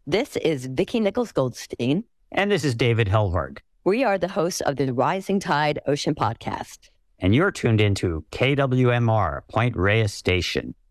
This is Vicki Nichols-Goldstein. And this is David Helvarg. We are the hosts of the Rising Tide Ocean Podcast. And you're tuned into KWMR, Point Reyes Station.